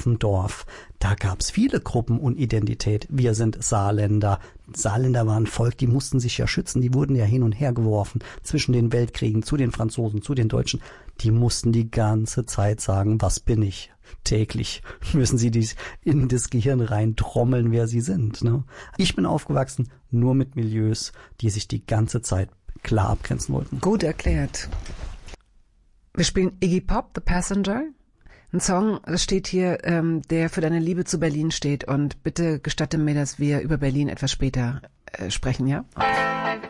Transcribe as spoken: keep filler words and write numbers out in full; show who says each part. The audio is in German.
Speaker 1: dem Dorf. Da gab's viele Gruppen und Identität. Wir sind Saarländer. Saarländer waren ein Volk, die mussten sich ja schützen. Die wurden ja hin und her geworfen zwischen den Weltkriegen, zu den Franzosen, zu den Deutschen. Die mussten die ganze Zeit sagen, was bin ich? Täglich müssen sie dies in das Gehirn rein trommeln, wer sie sind. Ne? Ich bin aufgewachsen nur mit Milieus, die sich die ganze Zeit klar abgrenzen wollten.
Speaker 2: Gut erklärt. Wir spielen Iggy Pop, The Passenger. Ein Song, das steht hier, ähm, der für deine Liebe zu Berlin steht. Und bitte gestatte mir, dass wir über Berlin etwas später äh, sprechen, ja? Okay.